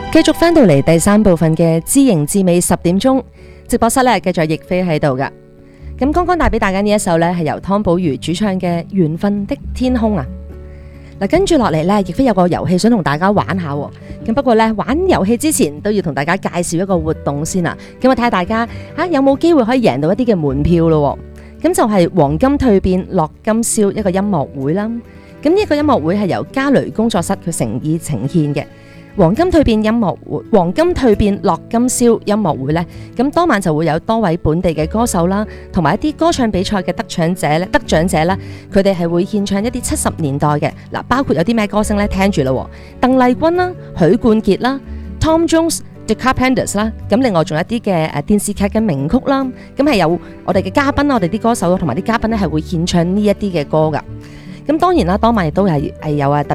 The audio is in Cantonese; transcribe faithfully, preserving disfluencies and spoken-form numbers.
繼續翻到嚟第三部分嘅知型知味十點鐘直播室咧，繼續亦飛喺度噶。咁剛剛帶俾大家呢一首咧，係由湯寶如主唱嘅《緣分的天空》啊。嗱，跟住落嚟咧，亦飛有個遊戲想同大家玩下。咁不過咧，玩遊戲之前都要同大家介紹一個活動先啊。咁我睇下大家吓有冇機會可以贏到一啲嘅門票咯。咁就係黃金蛻變樂今宵一個音樂會啦。咁呢個音樂會係由嘉雷工作室佢誠意呈獻嘅。黃金蛻變音樂會，黃金蛻變樂今宵音樂會呢，咁當晚就會有多位本地嘅歌手啦，同埋一啲歌唱比賽嘅得獎者咧，得獎者咧，佢哋係會獻唱一啲七十年代嘅嗱，包括有啲咩歌星咧，聽住咯，鄧麗君啦、許冠傑啦、Tom Jones、The Carpenters 啦，咁另外仲有一啲嘅誒電視劇嘅名曲啦，咁係有我哋嘅嘉賓，我哋啲歌手同埋啲嘉賓咧係會獻唱呢一啲嘅歌噶。咁當然啦，當晚亦都係係有啊特